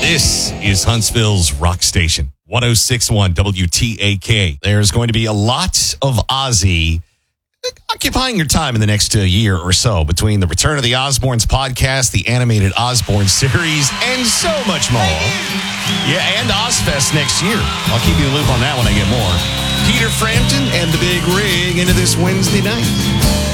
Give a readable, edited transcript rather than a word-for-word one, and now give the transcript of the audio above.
This is Huntsville's Rock Station, 106.1 WTAK. There's going to be a lot of Ozzy occupying your time in the next year or so between the Return of the Osbournes podcast, the animated Osbourne series, and so much more. Yeah, and Ozfest next year. I'll keep you in the loop on that when I get more. Peter Frampton and the Big Rig into this Wednesday night.